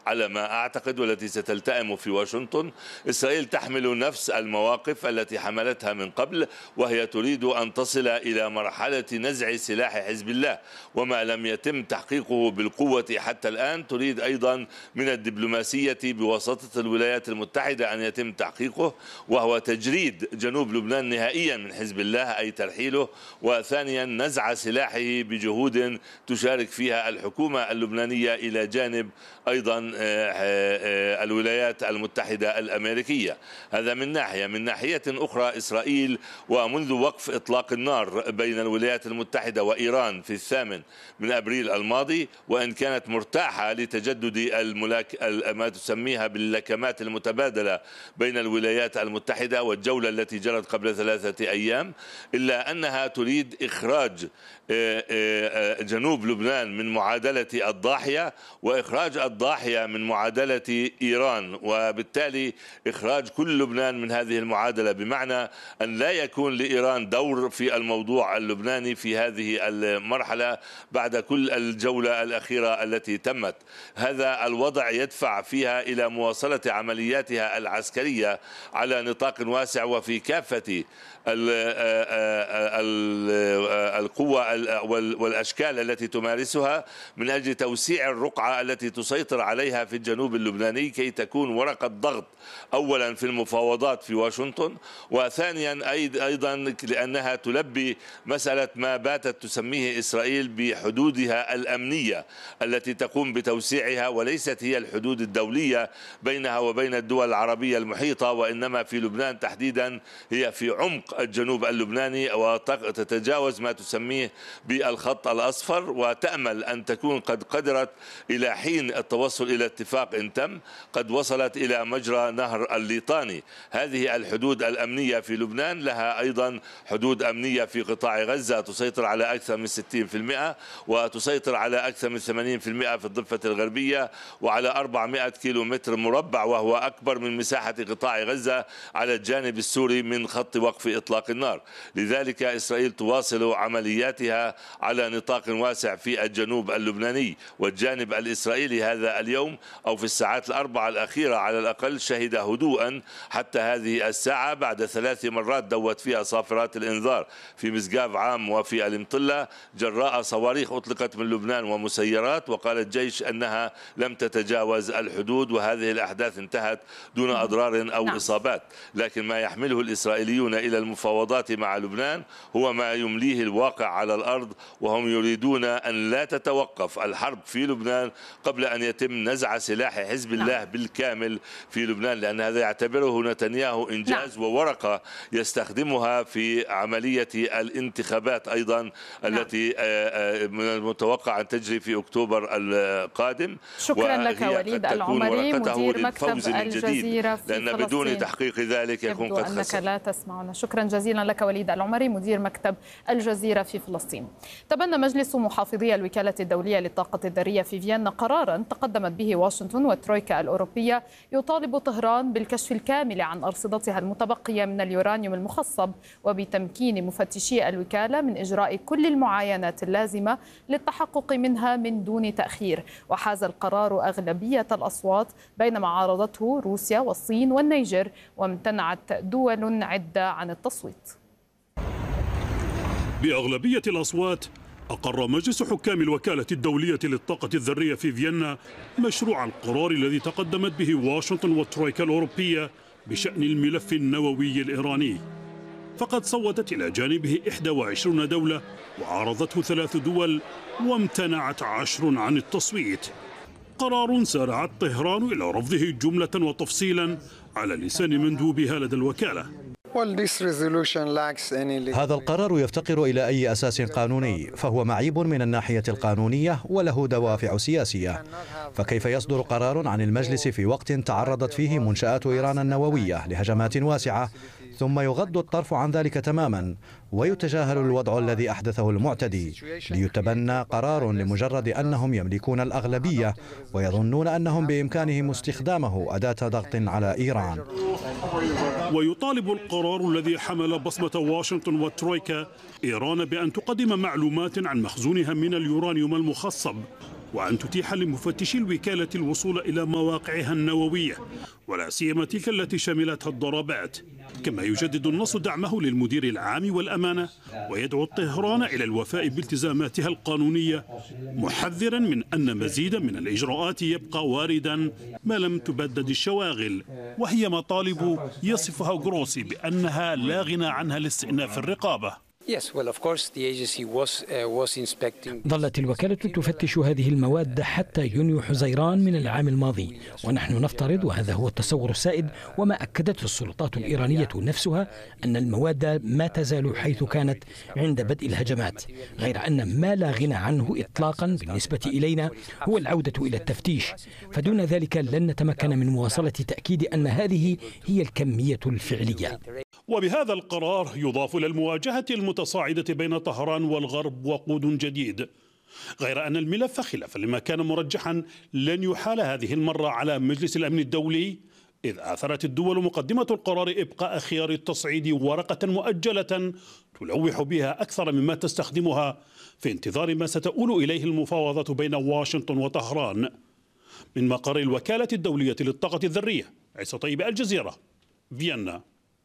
على ما أعتقد، والتي ستلتئم في واشنطن. إسرائيل تحمل نفس المواقف التي حملتها من قبل، وهي تريد أن تصل إلى مرحلة نزع سلاح حزب الله، وما لم يتم تحقيقه بالقوة حتى الآن تريد أيضا من الدبلوماسية بواسطة الولايات المتحدة أن يتم تحقيقه، وهو تجريد جنوب لبنان نهائيا من حزب الله، أي ترحيله، وثانيا نزع سلاحه بجهود تشارك فيها الحكومة اللبنانية إلى جانب أيضا الولايات المتحدة الأمريكية. هذا من ناحية. من ناحية أخرى، إسرائيل ومنذ وقف إطلاق النار بين الولايات المتحدة وإيران في 8 أبريل الماضي، وإن كانت مرتاحة لتجدد ما تسميها باللكمات المتبادلة بين الولايات المتحدة والجولة التي جرت قبل 3 أيام، إلا أنها تريد إخراج جنوب لبنان من معادلة الضاحية، وإخراج الضاحية من معادلة إيران، وبالتالي إخراج كل لبنان من هذه المعادلة، بمعنى أن لا يكون لإيران دور في الموضوع اللبناني في هذه المرحلة بعد كل الجولة الأخيرة التي تمت. هذا الوضع يدفع فيها إلى مواصلة عملياتها العسكرية على نطاق واسع وفي كافة القوة والأشكال التي تمارسها من أجل توسيع الرقعة التي تسيطر عليها في الجنوب اللبناني، كي تكون ورقة ضغط أولا في المفاوضات في واشنطن، وثانيا أيضا لأنها تلبي مسألة ما باتت تسميه إسرائيل بحدودها الأمنية التي تقوم بتوسيعها، وليست هي الحدود الدولية بينها وبين الدول العربية المحيطة، وإنما في لبنان تحديدا هي في عمق الجنوب اللبناني، وتتجاوز ما تسميه بالخط الأصفر، وتأمل أن تكون قد قدرت إلى حين التوصل إلى اتفاق إن تم قد وصلت إلى مجرى نهر الليطاني. هذه الحدود الأمنية في لبنان لها أيضا حدود أمنية في قطاع غزة تسيطر على أكثر من 60%، وتسيطر على أكثر من 80% في الضفة الغربية، وعلى 400 كيلومتر مربع، وهو أكبر من مساحة قطاع غزة على الجانب السوري من خط وقف إطلاق النار. لذلك إسرائيل تواصل عملياتها على نطاق واسع في الجنوب اللبناني، والجانب الإسرائيلي هذا اليوم أو في الساعات الأربعة الأخيرة على الأقل شهد هدوءا حتى هذه الساعة، بعد 3 مرات دوت فيها صافرات الإنذار في مسقاف عام وفي المطلة جراء صواريخ أطلقت من لبنان ومسيرات، وقال الجيش أنها لم تتجاوز الحدود، وهذه الأحداث انتهت دون أضرار أو إصابات. لكن ما يحمله الإسرائيليون إلى المفاوضات مع لبنان هو ما يمليه الواقع على الأرض، وهم يريدون أن لا تتوقف الحرب في لبنان قبل أن يتم نزع سلاح حزب الله بالكامل في لبنان، لأن هذا يعتبره نتنياهو إنجاز وورقة يستخدمها في عملية الانتخابات أيضا التي من المتوقع أن تجري في أكتوبر القادم. شكرا لك وليد العمري مدير مكتب الجزيرة في لأن بدون تحقيق ذلك يكون قد خسر. أنك لا تسمعنا. شكرا جزيلا لك وليد العمري مدير مكتب الجزيرة في فلسطين. تبنى مجلس محافظي الوكالة الدولية للطاقة الذرية في فيينا قرارا تقدمت به واشنطن والترويكا الأوروبية يطالب طهران بالكشف الكامل عن أرصدتها المتبقية من اليورانيوم المخصب، وبتمكين مفتشي الوكالة من إجراء كل المعاينات اللازمة للتحقق منها من دون تأخير. وحاز القرار أغلبية الأصوات بينما عارضته روسيا والصين والنيجر، وامتنعت دول عدة عن التصويت. بأغلبية الأصوات أقر مجلس حكام الوكالة الدولية للطاقة الذرية في فيينا مشروع القرار الذي تقدمت به واشنطن والترويكا الأوروبية بشأن الملف النووي الإيراني، فقد صوتت إلى جانبه 21 دولة وعارضته 3 دول وامتنعت 10 عن التصويت. قرار سارعت طهران إلى رفضه جملة وتفصيلا على لسان مندوبها لدى الوكالة. هذا القرار يفتقر إلى أي أساس قانوني، فهو معيب من الناحية القانونية وله دوافع سياسية. فكيف يصدر قرار عن المجلس في وقت تعرضت فيه منشآت إيران النووية لهجمات واسعة، ثم يغض الطرف عن ذلك تماما ويتجاهل الوضع الذي أحدثه المعتدي ليتبنى قرار لمجرد أنهم يملكون الأغلبية ويظنون أنهم بإمكانهم استخدامه أداة ضغط على إيران. ويطالب القرار الذي حمل بصمة واشنطن والترويكا إيران بأن تقدم معلومات عن مخزونها من اليورانيوم المخصب وأن تتيح لمفتشي الوكالة الوصول إلى مواقعها النووية، ولا سيما تلك التي شملتها الضربات. كما يجدد النص دعمه للمدير العام والأمانة، ويدعو طهران إلى الوفاء بالتزاماتها القانونية، محذرا من أن مزيدا من الإجراءات يبقى واردا ما لم تبدد الشواغل، وهي مطالب يصفها غروسي بأنها لا غنى عنها لاستئناف الرقابة. ظلت الوكالة تفتش هذه المواد حتى يونيو حزيران من العام الماضي، ونحن نفترض، وهذا هو التصور السائد وما أكدته السلطات الإيرانية نفسها، أن المواد ما تزال حيث كانت عند بدء الهجمات، غير أن ما لا غنى عنه إطلاقا بالنسبة إلينا هو العودة إلى التفتيش، فدون ذلك لن نتمكن من مواصلة تأكيد أن هذه هي الكمية الفعلية. وبهذا القرار يضاف إلى المواجهة المتصاعدة بين طهران والغرب وقود جديد، غير أن الملف خلافا لما كان مرجحا لن يحال هذه المرة على مجلس الأمن الدولي، إذ آثرت الدول مقدمة القرار إبقاء خيار التصعيد ورقة مؤجلة تلوح بها أكثر مما تستخدمها في انتظار ما ستؤول إليه المفاوضات بين واشنطن وطهران. من مقر الوكالة الدولية للطاقة الذرية، عيسى طيب، الجزيرة، فيينا.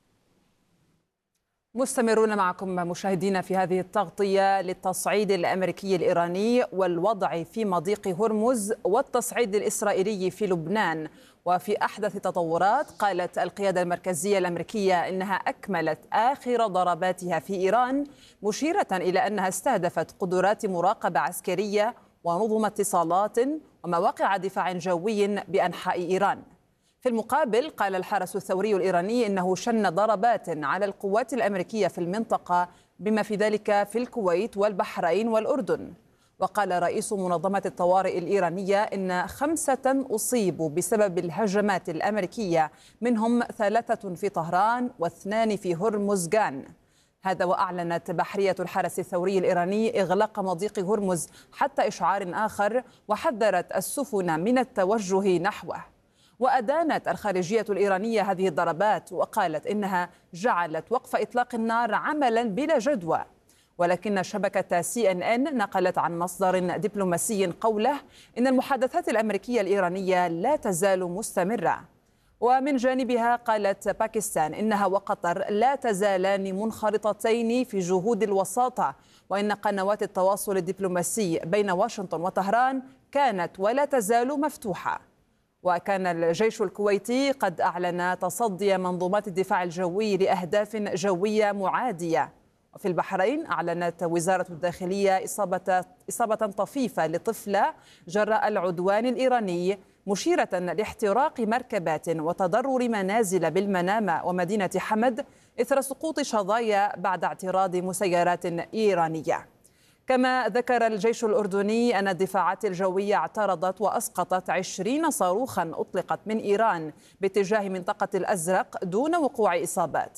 مستمرون معكم مشاهدينا في هذه التغطية للتصعيد الأمريكي الإيراني والوضع في مضيق هرمز والتصعيد الإسرائيلي في لبنان. وفي أحدث تطورات، قالت القيادة المركزية الأمريكية إنها أكملت آخر ضرباتها في إيران، مشيرة إلى أنها استهدفت قدرات مراقبة عسكرية ونظم اتصالات ومواقع دفاع جوي بأنحاء إيران. في المقابل، قال الحرس الثوري الإيراني إنه شن ضربات على القوات الأمريكية في المنطقة، بما في ذلك في الكويت والبحرين والأردن. وقال رئيس منظمة الطوارئ الإيرانية إن 5 أصيبوا بسبب الهجمات الأمريكية، منهم 3 في طهران و2 في هرمزغان. هذا وأعلنت بحرية الحرس الثوري الإيراني إغلاق مضيق هرمز حتى إشعار آخر، وحذرت السفن من التوجه نحوه. وأدانت الخارجية الإيرانية هذه الضربات، وقالت إنها جعلت وقف إطلاق النار عملا بلا جدوى. ولكن شبكة CNN نقلت عن مصدر دبلوماسي قوله إن المحادثات الأمريكية الإيرانية لا تزال مستمرة. ومن جانبها قالت باكستان إنها وقطر لا تزالان منخرطتين في جهود الوساطة، وإن قنوات التواصل الدبلوماسي بين واشنطن وطهران كانت ولا تزال مفتوحة. وكان الجيش الكويتي قد أعلن تصدي منظومات الدفاع الجوي لأهداف جوية معادية. وفي البحرين أعلنت وزارة الداخلية إصابة طفيفة لطفلة جراء العدوان الإيراني، مشيرة لاحتراق مركبات وتضرر منازل بالمنامة ومدينة حمد إثر سقوط شظايا بعد اعتراض مسيرات إيرانية. كما ذكر الجيش الأردني أن الدفاعات الجوية اعترضت وأسقطت 20 صاروخا أطلقت من إيران باتجاه منطقة الأزرق دون وقوع إصابات.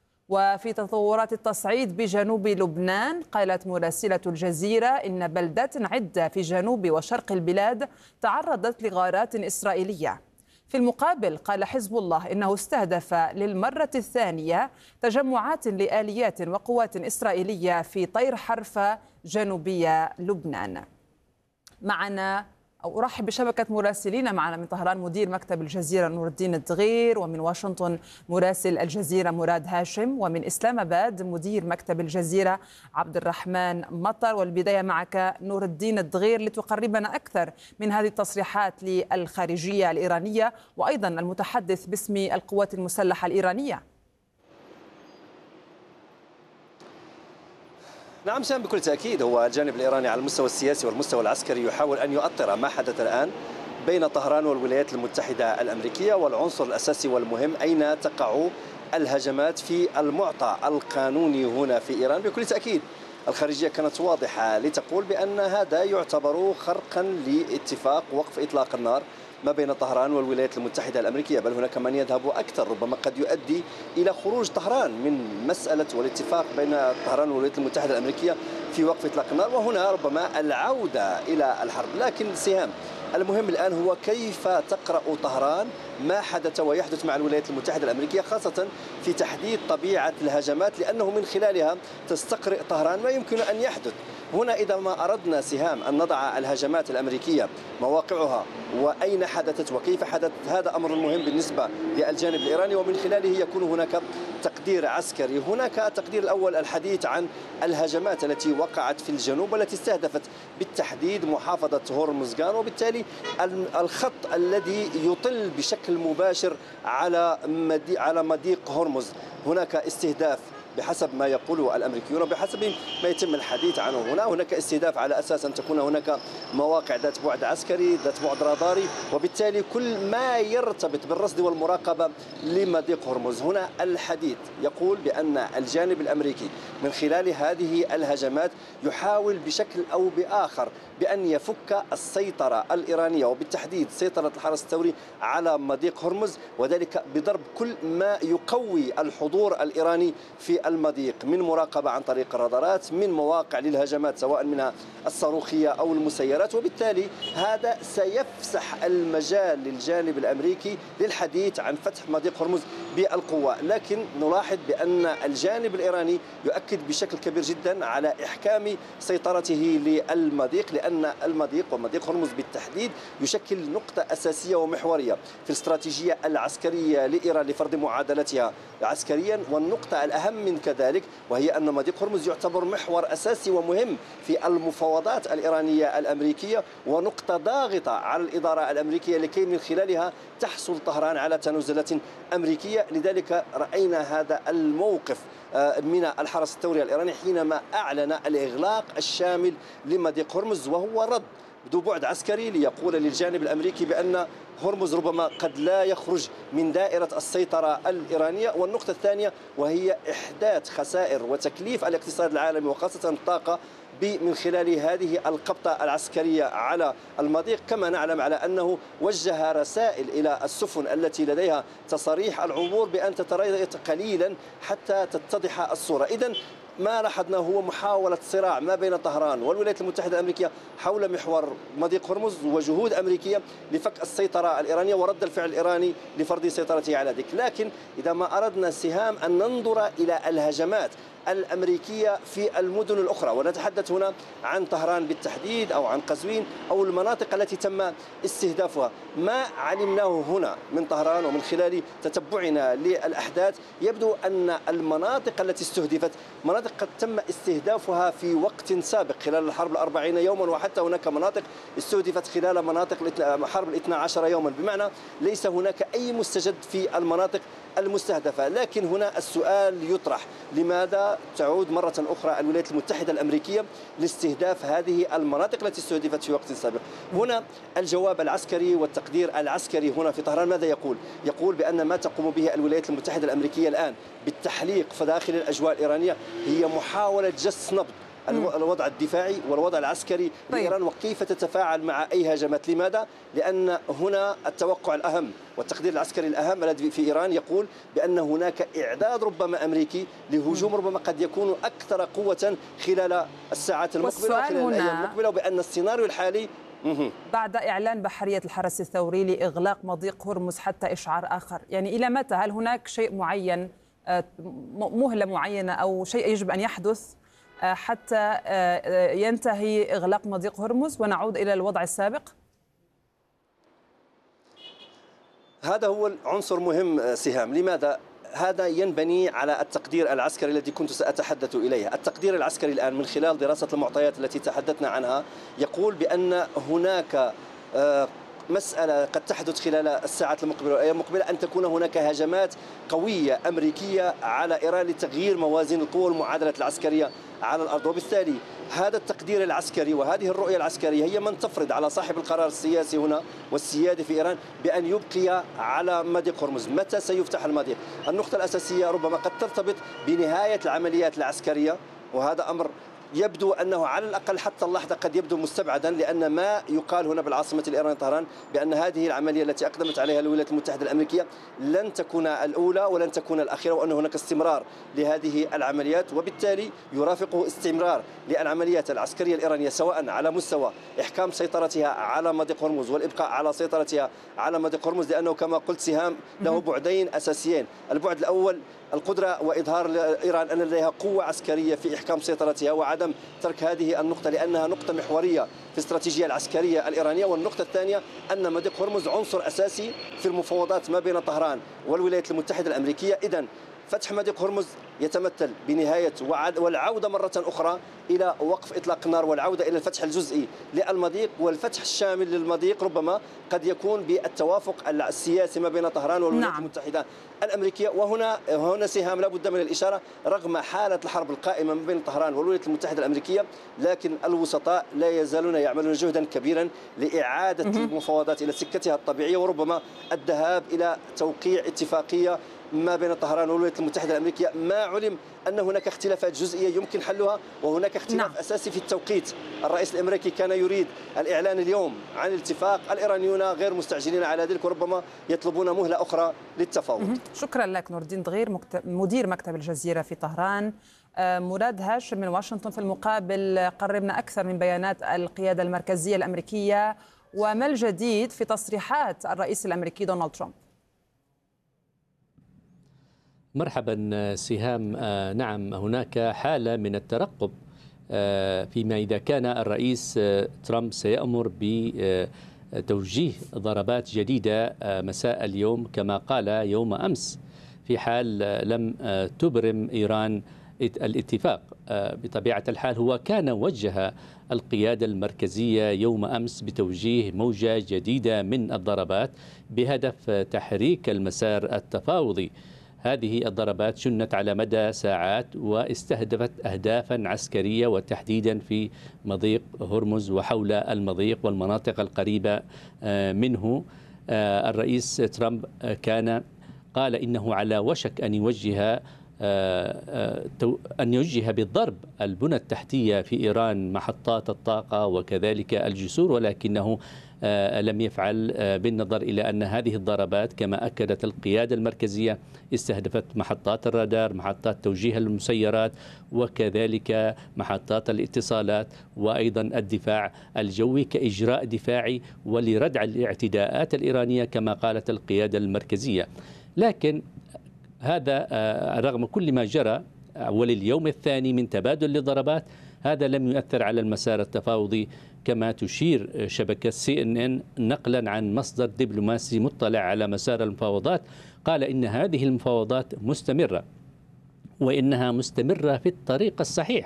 وفي تطورات التصعيد بجنوب لبنان، قالت مراسلة الجزيرة إن بلدات عدة في جنوب وشرق البلاد تعرضت لغارات إسرائيلية. في المقابل، قال حزب الله إنه استهدف للمرة الثانية تجمعات لآليات وقوات إسرائيلية في طير حرفة جنوبية لبنان. معنا أو أرحب بشبكة مراسلين معنا من طهران مدير مكتب الجزيرة نور الدين الدغير، ومن واشنطن مراسل الجزيرة مراد هاشم، ومن إسلام آباد مدير مكتب الجزيرة عبد الرحمن مطر. والبداية معك نور الدين الدغير لتقربنا أكثر من هذه التصريحات للخارجية الإيرانية وأيضا المتحدث باسم القوات المسلحة الإيرانية. نعم سام، بكل تأكيد هو الجانب الإيراني على المستوى السياسي والمستوى العسكري يحاول أن يؤطر ما حدث الآن بين طهران والولايات المتحدة الأمريكية، والعنصر الأساسي والمهم أين تقع الهجمات في المعطى القانوني هنا في إيران. بكل تأكيد الخارجية كانت واضحة لتقول بأن هذا يعتبر خرقا لاتفاق وقف إطلاق النار ما بين طهران والولايات المتحدة الأمريكية، بل هناك من يذهب أكثر، ربما قد يؤدي إلى خروج طهران من مسألة والاتفاق بين طهران والولايات المتحدة الأمريكية في وقف إطلاق النار، وهنا ربما العودة إلى الحرب. لكن سهام، المهم الآن هو كيف تقرأ طهران ما حدث ويحدث مع الولايات المتحدة الأمريكية، خاصة في تحديد طبيعة الهجمات، لأنه من خلالها تستقرئ طهران ما يمكن أن يحدث هنا إذا ما أردنا سهام أن نضع الهجمات الأمريكية مواقعها وأين حدثت وكيف حدثت، هذا أمر مهم بالنسبة للجانب الإيراني، ومن خلاله يكون هناك تقدير عسكري. هناك التقدير الأول الحديث عن الهجمات التي وقعت في الجنوب والتي استهدفت بالتحديد محافظة هرمزغان، وبالتالي الخط الذي يطل بشكل مباشر على مضيق هرمز. هناك استهداف بحسب ما يقوله الامريكيون وبحسب ما يتم الحديث عنه هناك استهداف على اساس ان تكون هناك مواقع ذات بعد عسكري ذات بعد راداري، وبالتالي كل ما يرتبط بالرصد والمراقبه لمضيق هرمز. هنا الحديث يقول بان الجانب الامريكي من خلال هذه الهجمات يحاول بشكل او باخر بان يفك السيطره الايرانيه وبالتحديد سيطره الحرس الثوري على مضيق هرمز، وذلك بضرب كل ما يقوي الحضور الايراني في المضيق من مراقبة عن طريق الرادارات، من مواقع للهجمات سواء منها الصاروخية أو المسيرات، وبالتالي هذا سيفسح المجال للجانب الأمريكي للحديث عن فتح مضيق هرمز بالقوة. لكن نلاحظ بأن الجانب الإيراني يؤكد بشكل كبير جدا على إحكام سيطرته للمضيق، لأن المضيق ومضيق هرمز بالتحديد يشكل نقطة أساسية ومحورية في الاستراتيجية العسكرية لإيران لفرض معادلتها عسكريا. والنقطة الأهم من كذلك وهي أن مضيق هرمز يعتبر محور أساسي ومهم في المفاوضات الإيرانية الأمريكية ونقطة ضاغطة على الإدارة الأمريكية لكي من خلالها تحصل طهران على تنازلات أمريكية. لذلك رأينا هذا الموقف من الحرس الثوري الإيراني حينما أعلن الإغلاق الشامل لمضيق هرمز، وهو رد ذو بعد عسكري ليقول للجانب الأمريكي بأن هرمز ربما قد لا يخرج من دائرة السيطرة الإيرانية. والنقطة الثانية وهي إحداث خسائر وتكليف الاقتصاد العالمي وخاصة الطاقة من خلال هذه القبضة العسكرية على المضيق. كما نعلم على أنه وجه رسائل إلى السفن التي لديها تصاريح العبور بأن تتريث قليلا حتى تتضح الصورة. إذن ما لاحظنا هو محاولة صراع ما بين طهران والولايات المتحدة الأمريكية حول محور مضيق هرمز وجهود أمريكية لفك السيطرة الإيرانية ورد الفعل الإيراني لفرض سيطرته على ذلك. لكن إذا ما أردنا سهام أن ننظر إلى الهجمات الأمريكية في المدن الأخرى، ونتحدث هنا عن طهران بالتحديد أو عن قزوين أو المناطق التي تم استهدافها، ما علمناه هنا من طهران ومن خلال تتبعنا للأحداث يبدو أن المناطق التي استهدفت مناطق قد تم استهدافها في وقت سابق خلال الحرب 40 يوما، وحتى هناك مناطق استهدفت خلال مناطق حرب 12 يوما، بمعنى ليس هناك أي مستجد في المناطق المستهدفة. لكن هنا السؤال يطرح، لماذا تعود مرة أخرى الولايات المتحدة الأمريكية لاستهداف هذه المناطق التي استهدفت في وقت سابق؟ هنا الجواب العسكري والتقدير العسكري هنا في طهران ماذا يقول؟ يقول بأن ما تقوم به الولايات المتحدة الأمريكية الآن بالتحليق فداخل الأجواء الإيرانية هي محاولة جس نبض الوضع الدفاعي والوضع العسكري لإيران وكيف تتفاعل مع أي هجمات. لماذا؟ لأن هنا التوقع الأهم والتقدير العسكري الأهم الذي في إيران يقول بأن هناك إعداد ربما أمريكي لهجوم ربما قد يكون أكثر قوة خلال الساعات المقبلة وخلال الأيام المقبلة، وبأن السيناريو الحالي بعد إعلان بحرية الحرس الثوري لإغلاق مضيق هرمز حتى إشعار آخر، يعني إلى متى؟ هل هناك شيء معين، مهلة معينة أو شيء يجب أن يحدث حتى ينتهي إغلاق مضيق هرمز ونعود إلى الوضع السابق؟ هذا هو العنصر مهم سهام. لماذا؟ هذا ينبني على التقدير العسكري الذي كنت سأتحدث إليه. التقدير العسكري الآن من خلال دراسة المعطيات التي تحدثنا عنها يقول بأن هناك مسألة قد تحدث خلال الساعات المقبلة والأيام المقبلة أن تكون هناك هجمات قوية أمريكية على إيران لتغيير موازين القوى والمعادلة العسكرية على الأرض. وبالتالي هذا التقدير العسكري وهذه الرؤية العسكرية هي من تفرض على صاحب القرار السياسي هنا والسيادي في إيران بأن يبقي على مضيق هرمز. متى سيفتح المضيق؟ النقطة الأساسية ربما قد ترتبط بنهاية العمليات العسكرية، وهذا أمر يبدو أنه على الأقل حتى اللحظة قد يبدو مستبعدا، لأن ما يقال هنا بالعاصمة الإيرانية طهران بأن هذه العملية التي أقدمت عليها الولايات المتحدة الأمريكية لن تكون الأولى ولن تكون الأخيرة، وأن هناك استمرار لهذه العمليات، وبالتالي يرافقه استمرار للعمليات العسكرية الإيرانية سواء على مستوى إحكام سيطرتها على مضيق هرمز والإبقاء على سيطرتها على مضيق هرمز، لأنه كما قلت سهام له بعدين أساسيين. البعد الأول القدرة وإظهار إيران أن لديها قوة عسكرية في إحكام سيطرتها وعدم وعدم ترك هذه النقطة لأنها نقطة محورية في الاستراتيجية العسكرية الإيرانية. والنقطة الثانية أن مضيق هرمز عنصر أساسي في المفاوضات ما بين طهران والولايات المتحدة الأمريكية. إذن فتح مضيق هرمز يتمثل بنهاية والعودة مرة أخرى إلى وقف إطلاق النار والعودة إلى الفتح الجزئي للمضيق، والفتح الشامل للمضيق ربما قد يكون بالتوافق السياسي ما بين طهران والولايات المتحدة الأمريكية. وهنا سهام لا بد من الإشارة، رغم حالة الحرب القائمة ما بين طهران والولايات المتحدة الأمريكية، لكن الوسطاء لا يزالون يعملون جهدا كبيرا لإعادة المفاوضات إلى سكتها الطبيعية، وربما الذهاب إلى توقيع اتفاقية ما بين طهران والولايات المتحدة الأمريكية، ما علم أن هناك اختلافات جزئية يمكن حلها، وهناك اختلاف أساسي في التوقيت. الرئيس الأمريكي كان يريد الإعلان اليوم عن الاتفاق، الإيرانيون غير مستعجلين على ذلك وربما يطلبون مهلة أخرى للتفاوض. شكرا لك نور الدين دغير مدير مكتب الجزيرة في طهران. مراد هاشم من واشنطن في المقابل، قربنا أكثر من بيانات القيادة المركزية الأمريكية وما الجديد في تصريحات الرئيس الأمريكي دونالد ترامب. مرحبا سهام. نعم، هناك حالة من الترقب فيما إذا كان الرئيس ترامب سيأمر بتوجيه ضربات جديدة مساء اليوم كما قال يوم أمس، في حال لم تبرم إيران الاتفاق. بطبيعة الحال هو كان وجه القيادة المركزية يوم أمس بتوجيه موجة جديدة من الضربات بهدف تحريك المسار التفاوضي. هذه الضربات شنت على مدى ساعات واستهدفت أهدافا عسكرية وتحديدا في مضيق هرمز وحول المضيق والمناطق القريبة منه. الرئيس ترامب قال إنه على وشك أن يوجه بالضرب البنى التحتية في إيران، محطات الطاقة وكذلك الجسور، ولكنه لم يفعل، بالنظر إلى أن هذه الضربات كما أكدت القيادة المركزية استهدفت محطات الرادار، محطات توجيه المسيرات، وكذلك محطات الاتصالات، وأيضا الدفاع الجوي كإجراء دفاعي ولردع الاعتداءات الإيرانية كما قالت القيادة المركزية. لكن هذا رغم كل ما جرى ولليوم الثاني من تبادل للضربات، هذا لم يؤثر على المسار التفاوضي كما تشير شبكة CNN نقلا عن مصدر دبلوماسي مطلع على مسار المفاوضات. قال إن هذه المفاوضات مستمرة وإنها مستمرة في الطريق الصحيح،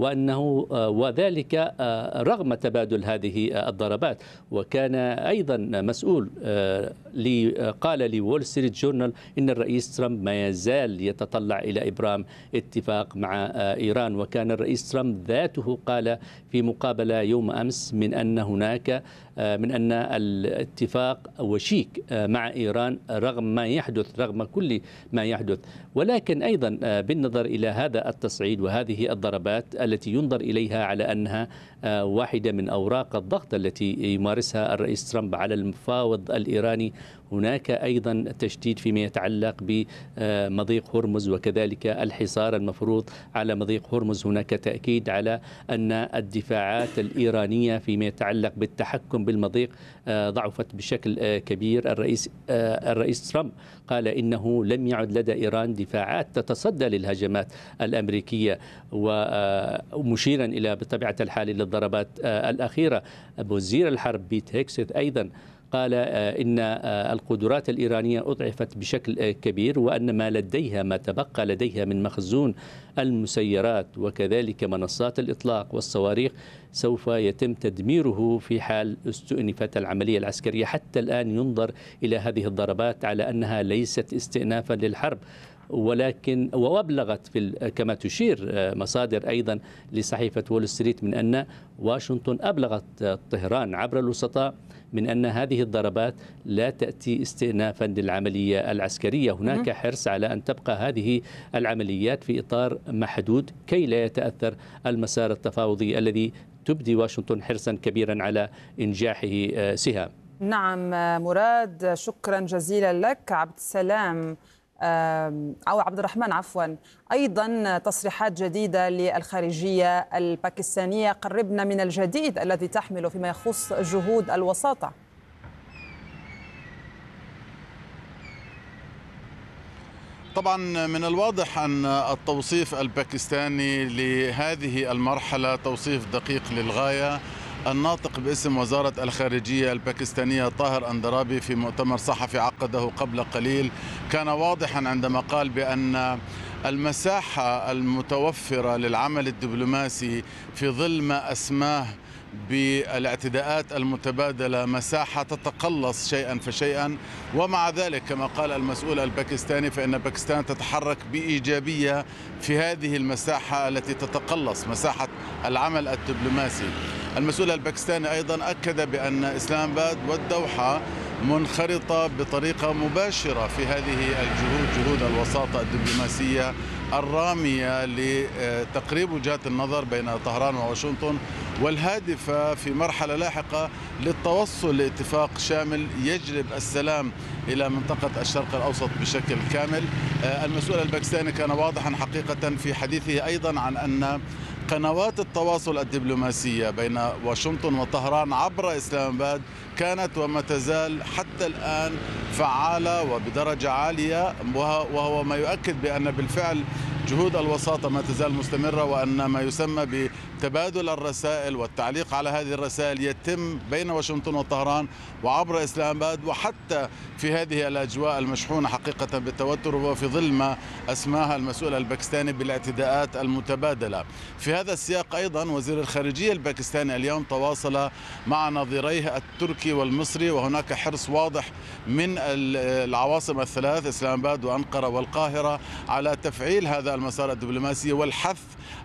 وذلك رغم تبادل هذه الضربات. وكان أيضا مسؤول قال لوول ستريت جورنال إن الرئيس ترامب ما يزال يتطلع إلى إبرام اتفاق مع إيران. وكان الرئيس ترامب ذاته قال في مقابلة يوم أمس من أن الاتفاق وشيك مع إيران رغم كل ما يحدث. ولكن أيضا بالنظر إلى هذا التصعيد وهذه الضربات التي ينظر إليها على أنها واحدة من أوراق الضغط التي يمارسها الرئيس ترامب على المفاوض الإيراني، هناك أيضا تشديد فيما يتعلق بمضيق هرمز وكذلك الحصار المفروض على مضيق هرمز. هناك تأكيد على أن الدفاعات الإيرانية فيما يتعلق بالتحكم بالمضيق ضعفت بشكل كبير. الرئيس ترامب قال إنه لم يعد لدى إيران دفاعات تتصدى للهجمات الأمريكية، ومشيرا إلى بطبيعة الحال إلى الضربات الأخيرة. وزير الحرب بيت هيكسيت أيضا قال إن القدرات الإيرانية أضعفت بشكل كبير، وأن ما تبقى لديها من مخزون المسيرات وكذلك منصات الإطلاق والصواريخ سوف يتم تدميره في حال استئنفت العملية العسكرية. حتى الآن ينظر إلى هذه الضربات على أنها ليست استئنافا للحرب، وأبلغت كما تشير مصادر أيضا لصحيفة وول ستريت من أن واشنطن أبلغت طهران عبر الوسطاء من أن هذه الضربات لا تأتي استئنافا للعملية العسكرية. هناك حرص على أن تبقى هذه العمليات في إطار محدود كي لا يتأثر المسار التفاوضي الذي تبدي واشنطن حرصا كبيرا على إنجاحه. سهام. نعم مراد، شكرا جزيلا لك. عبد الرحمن عفوا، أيضا تصريحات جديدة للخارجية الباكستانية، قربنا من الجديد الذي تحمل فيما يخص جهود الوساطة. طبعا من الواضح أن التوصيف الباكستاني لهذه المرحلة توصيف دقيق للغاية. الناطق باسم وزارة الخارجية الباكستانية طاهر أندرابي في مؤتمر صحفي عقده قبل قليل كان واضحا عندما قال بأن المساحة المتوفرة للعمل الدبلوماسي في ظل ما أسماه بالاعتداءات المتبادلة مساحة تتقلص شيئا فشيئا، ومع ذلك كما قال المسؤول الباكستاني فإن باكستان تتحرك بإيجابية في هذه المساحة التي تتقلص، مساحة العمل الدبلوماسي. المسؤول الباكستاني أيضا أكد بأن إسلام آباد والدوحة منخرطة بطريقة مباشرة في هذه الجهود، جهود الوساطة الدبلوماسية الرامية لتقريب وجهات النظر بين طهران وواشنطن، والهادفة في مرحلة لاحقة للتوصل لاتفاق شامل يجلب السلام إلى منطقة الشرق الأوسط بشكل كامل. المسؤول الباكستاني كان واضحا حقيقة في حديثه أيضا عن أن قنوات التواصل الدبلوماسية بين واشنطن وطهران عبر إسلام آباد كانت وما تزال حتى الآن فعالة وبدرجة عالية، وهو ما يؤكد بأن بالفعل جهود الوساطة ما تزال مستمرة، وأن ما يسمى بتبادل الرسائل والتعليق على هذه الرسائل يتم بين واشنطن وطهران وعبر إسلام آباد، وحتى في هذه الأجواء المشحونة حقيقة بالتوتر وفي ظل ما أسماها المسؤول الباكستاني بالاعتداءات المتبادلة. في هذا السياق أيضا وزير الخارجية الباكستاني اليوم تواصل مع نظيريه التركي والمصري، وهناك حرص واضح من العواصم الثلاث إسلام آباد وأنقرة والقاهرة على تفعيل هذا المسار الدبلوماسي والحث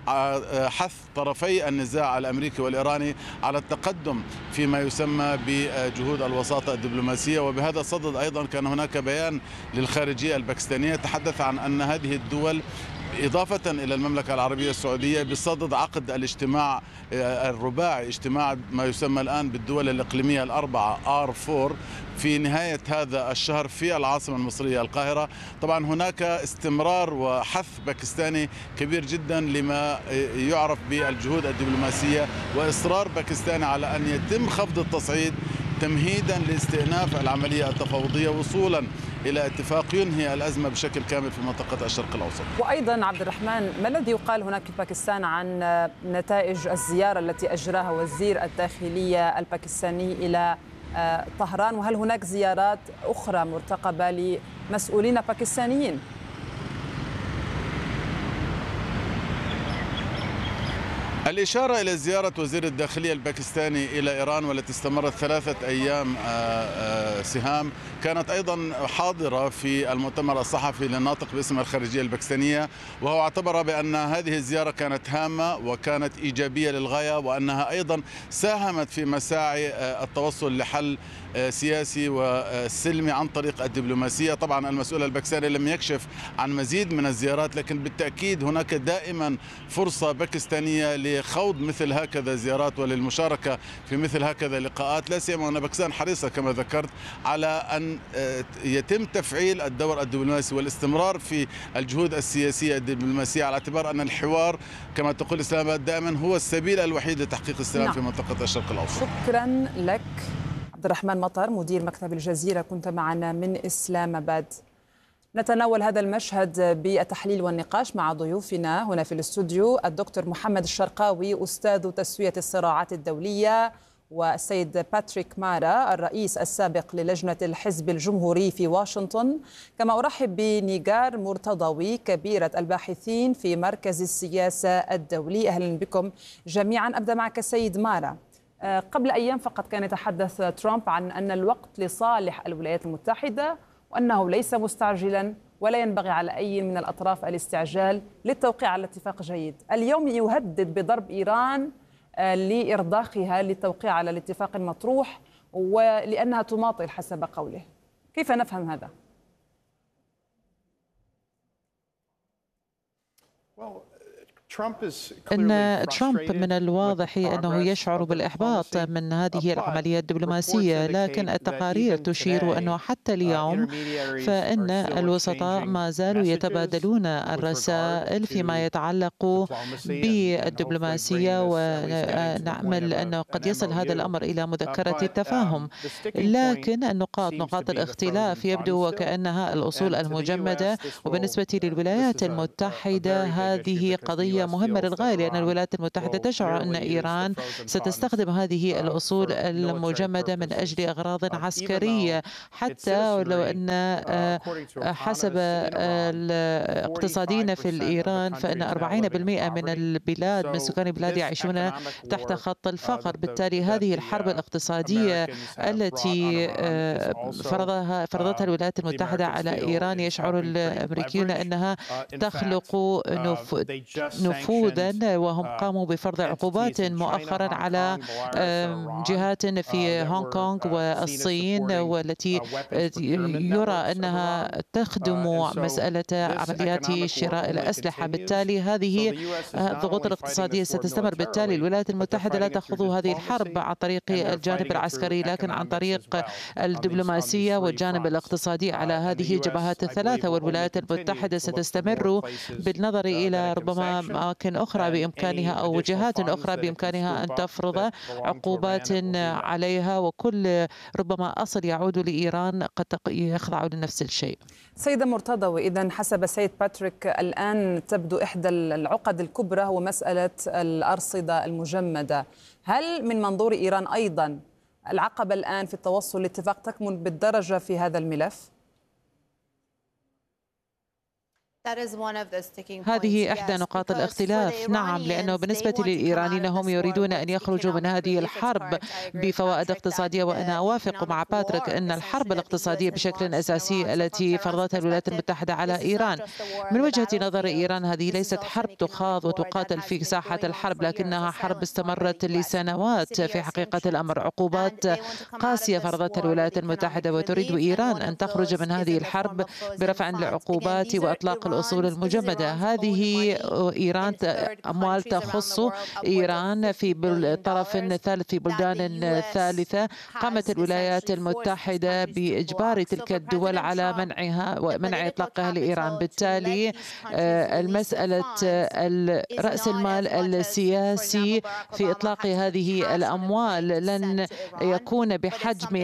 طرفي النزاع الأمريكي والإيراني على التقدم فيما يسمى بجهود الوساطة الدبلوماسية. وبهذا الصدد أيضا كان هناك بيان للخارجية الباكستانية تحدث عن أن هذه الدول إضافة إلى المملكة العربية السعودية بصدد عقد الاجتماع الرباعي، اجتماع ما يسمى الآن بالدول الإقليمية الأربعة R4 في نهاية هذا الشهر في العاصمة المصرية القاهرة. طبعا هناك استمرار وحث باكستاني كبير جدا لما يعرف بالجهود الدبلوماسية، وإصرار باكستاني على أن يتم خفض التصعيد تمهيدا لاستئناف العملية التفاوضية وصولا إلى اتفاق ينهي الأزمة بشكل كامل في منطقة الشرق الأوسط. وأيضا عبد الرحمن، ما الذي يقال هناك في باكستان عن نتائج الزيارة التي أجراها وزير الداخلية الباكستاني إلى طهران، وهل هناك زيارات أخرى مرتقبة لمسؤولين باكستانيين؟ الإشارة إلى زيارة وزير الداخلية الباكستاني إلى إيران والتي استمرت 3 أيام سهام كانت أيضا حاضرة في المؤتمر الصحفي للناطق باسم الخارجية الباكستانية، وهو اعتبر بأن هذه الزيارة كانت هامة وكانت إيجابية للغاية، وأنها أيضا ساهمت في مساعي التوصل لحل سياسي وسلمي عن طريق الدبلوماسية. طبعا المسؤول الباكستاني لم يكشف عن مزيد من الزيارات، لكن بالتأكيد هناك دائما فرصة باكستانية لخوض مثل هكذا زيارات وللمشاركة في مثل هكذا لقاءات، لا سيما أن باكستان حريصة كما ذكرت على أن يتم تفعيل الدور الدبلوماسي والاستمرار في الجهود السياسية الدبلوماسية، على اعتبار أن الحوار كما تقول إسلام آباد دائما هو السبيل الوحيد لتحقيق السلام في منطقة الشرق الأوسط. شكرا لك عبد الرحمن مطر مدير مكتب الجزيرة، كنت معنا من إسلام آباد. نتناول هذا المشهد بالتحليل والنقاش مع ضيوفنا هنا في الاستوديو الدكتور محمد الشرقاوي أستاذ تسوية الصراعات الدولية، والسيد باتريك مارا الرئيس السابق للجنة الحزب الجمهوري في واشنطن، كما أرحب بنيغار مرتضوي كبيرة الباحثين في مركز السياسة الدولي. أهلا بكم جميعا. أبدأ معك سيد مارا. قبل أيام فقط كان يتحدث ترامب عن أن الوقت لصالح الولايات المتحدة وأنه ليس مستعجلا ولا ينبغي على أي من الأطراف الاستعجال للتوقيع على اتفاق جيد. اليوم يهدد بضرب إيران لإرضاخها للتوقيع على الاتفاق المطروح ولأنها تماطل حسب قوله. كيف نفهم هذا؟ أن ترامب من الواضح أنه يشعر بالإحباط من هذه العملية الدبلوماسية، لكن التقارير تشير أنه حتى اليوم فإن الوسطاء ما زالوا يتبادلون الرسائل فيما يتعلق بالدبلوماسية، ونأمل أنه قد يصل هذا الأمر إلى مذكرة التفاهم. لكن نقاط الاختلاف يبدو وكأنها الأصول المجمدة، وبالنسبة للولايات المتحدة هذه قضية مهمة للغاية، لأن الولايات المتحدة تشعر أن إيران ستستخدم هذه الأصول المجمدة من أجل أغراض عسكرية، حتى لو أن حسب الاقتصاديين في إيران فإن 40% من البلاد من سكان البلاد يعيشون تحت خط الفقر. بالتالي هذه الحرب الاقتصادية التي فرضتها الولايات المتحدة على إيران يشعر الأمريكيون أنها تخلق نفوذا، وهم قاموا بفرض عقوبات مؤخرا على جهات في هونغ كونغ والصين، والتي يرى أنها تخدم مسألة عمليات شراء الأسلحة. بالتالي هذه الضغوط الاقتصادية ستستمر. بالتالي الولايات المتحدة لا تخوض هذه الحرب عن طريق الجانب العسكري، لكن عن طريق الدبلوماسية والجانب الاقتصادي على هذه الجبهات الثلاثة. والولايات المتحدة ستستمر بالنظر إلى ربما أماكن أخرى بإمكانها أو جهات أخرى بإمكانها أن تفرض عقوبات عليها، وكل ربما أصل يعود لإيران قد يخضع لنفس الشيء. سيدة مرتضى، وإذا حسب سيد باتريك الآن تبدو إحدى العقد الكبرى هو مسألة الأرصدة المجمدة. هل من منظور إيران أيضا العقبة الآن في التوصل لاتفاق تكمن بالدرجة في هذا الملف؟ هذه إحدى نقاط الاختلاف. نعم، لأنه بالنسبة للإيرانيين هم يريدون أن يخرجوا من هذه الحرب بفوائد اقتصادية، وأنا أوافق مع باتريك أن الحرب الاقتصادية بشكل أساسي التي فرضتها الولايات المتحدة على إيران. من وجهة نظر إيران هذه ليست حرب تخاض وتقاتل في ساحة الحرب، لكنها حرب استمرت لسنوات. في حقيقة الأمر عقوبات قاسية فرضتها الولايات المتحدة، وتريد إيران أن تخرج من هذه الحرب برفع العقوبات وإطلاق الأصول المجمدة. هذه إيران أموال تخص إيران في طرف ثالث في بلدان ثالثة. قامت الولايات المتحدة بإجبار تلك الدول على منعها ومنع إطلاقها لإيران. بالتالي المسألة رأس المال السياسي في إطلاق هذه الأموال لن يكون بحجم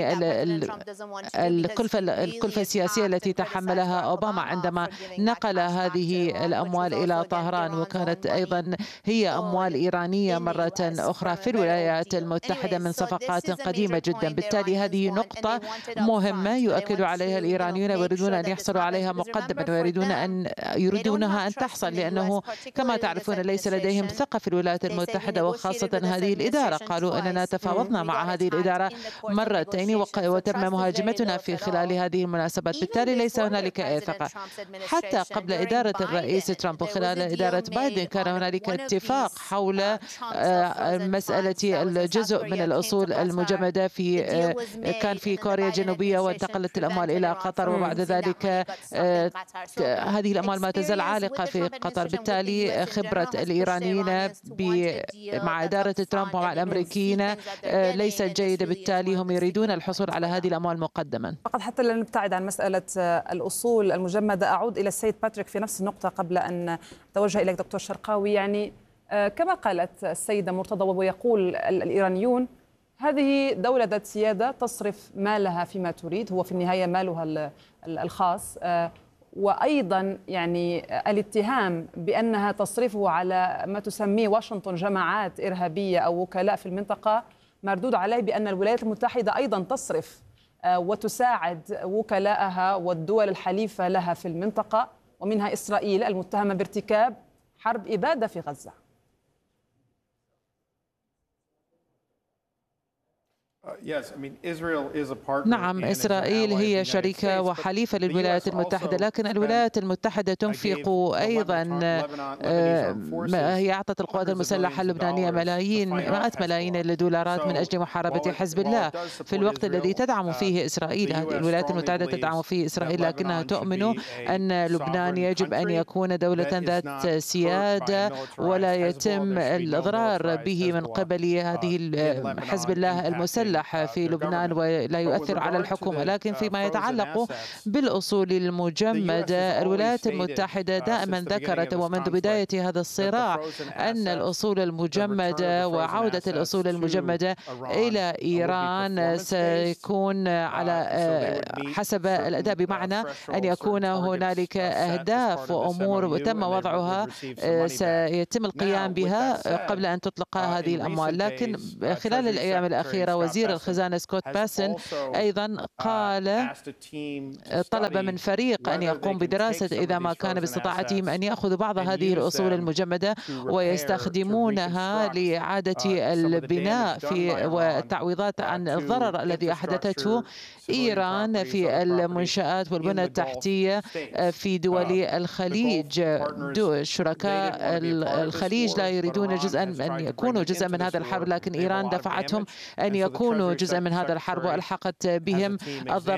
الكلفة السياسية التي تحملها أوباما عندما نقل هذه الأموال إلى طهران، وكانت أيضا هي أموال إيرانية مرة أخرى في الولايات المتحدة من صفقات قديمة جدا. بالتالي هذه نقطة مهمة يؤكد عليها الإيرانيون ويريدون أن يحصلوا عليها مقدما، ويريدونها أن تحصل، لأنه كما تعرفون ليس لديهم ثقة في الولايات المتحدة وخاصة هذه الإدارة. قالوا أننا تفاوضنا مع هذه الإدارة مرتين وتم مهاجمتنا في خلال هذه المناسبات. بالتالي ليس هنالك أي ثقة. حتى قبل إدارة الرئيس ترامب وخلال إدارة بايدن كان هنالك اتفاق حول مسألة الجزء من الأصول المجمدة كان في كوريا الجنوبية، وانتقلت الأموال إلى قطر، وبعد ذلك هذه الأموال ما تزال عالقة في قطر. بالتالي خبرة الإيرانيين مع إدارة ترامب ومع الأمريكيين ليست جيدة، بالتالي هم يريدون الحصول على هذه الأموال مقدما. فقط حتى لا نبتعد عن مسألة الأصول المجمدة، أعود إلى السيد باتريك في نفس النقطة قبل أن أتوجه إليك دكتور شرقاوي. يعني كما قالت السيدة مرتضى ويقول الإيرانيون، هذه دولة ذات سيادة تصرف مالها فيما تريد، هو في النهاية مالها الخاص، وأيضا يعني الاتهام بأنها تصرفه على ما تسميه واشنطن جماعات إرهابية أو وكلاء في المنطقة مردود عليه بأن الولايات المتحدة أيضا تصرف وتساعد وكلاءها والدول الحليفة لها في المنطقة، ومنها إسرائيل المتهمة بارتكاب حرب إبادة في غزة. نعم، إسرائيل هي شريكة وحليفة للولايات المتحدة، لكن الولايات المتحدة تنفق أيضا، هي أعطت القوات المسلحة اللبنانية مئات ملايين الدولارات من أجل محاربة حزب الله في الوقت الذي تدعم فيه إسرائيل. الولايات المتحدة تدعم فيه إسرائيل، لكنها تؤمن أن لبنان يجب أن يكون دولة ذات سيادة ولا يتم الإضرار به من قبل هذه حزب الله المسلح في لبنان ولا يؤثر على الحكومة. لكن فيما يتعلق بالأصول المجمدة، الولايات المتحدة دائما ذكرت ومنذ بداية هذا الصراع أن الأصول المجمدة وعودة الأصول المجمدة إلى إيران سيكون على حسب الأداء، بمعنى أن يكون هنالك أهداف وأمور تم وضعها سيتم القيام بها قبل أن تطلق هذه الأموال. لكن خلال الأيام الأخيرة وزير الخزانة سكوت باسن أيضا طلب من فريق أن يقوم بدراسة إذا ما كان باستطاعتهم أن يأخذوا بعض هذه الأصول المجمدة ويستخدمونها لإعادة البناء والتعويضات عن الضرر الذي أحدثته إيران في المنشآت والبنى التحتية في دول الخليج. شركاء الخليج لا يريدون أن يكونوا جزءا من هذا الحرب، لكن إيران دفعتهم أن يكونوا جزءا من هذا الحرب وألحقت بهم الضرر